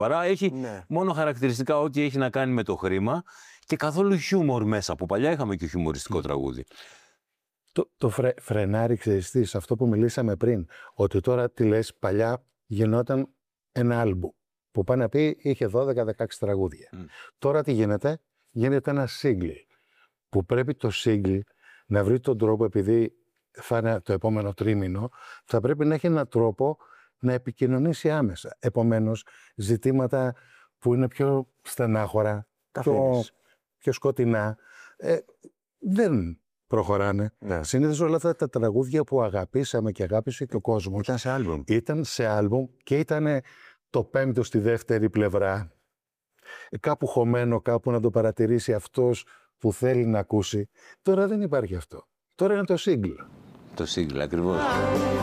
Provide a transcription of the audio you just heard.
Παρά έχει μόνο χαρακτηριστικά ό,τι έχει να κάνει με το χρήμα και καθόλου χιούμορ μέσα. Από παλιά είχαμε και χιουμοριστικό τραγούδι. Το φρενάρι, ξέρεις τι, σε αυτό που μιλήσαμε πριν, ότι τώρα τι λες, παλιά γινόταν ένα άλμπου που πάει να πει είχε 12-16 τραγούδια. Τώρα τι γίνεται, γίνεται ένα single που πρέπει το single να βρει τον τρόπο, επειδή θα είναι το επόμενο τρίμηνο, θα πρέπει να έχει έναν τρόπο να επικοινωνήσει άμεσα. Επομένως, ζητήματα που είναι πιο στενάχωρα, πιο σκοτεινά, δεν προχωράνε. Συνήθως όλα αυτά τα τραγούδια που αγαπήσαμε και αγάπησε και ο κόσμος ήταν σε άλμπουμ και ήταν το πέμπτο στη δεύτερη πλευρά. Κάπου χωμένο, κάπου να το παρατηρήσει αυτός που θέλει να ακούσει. Τώρα δεν υπάρχει αυτό. Τώρα είναι το single. Το single, ακριβώς.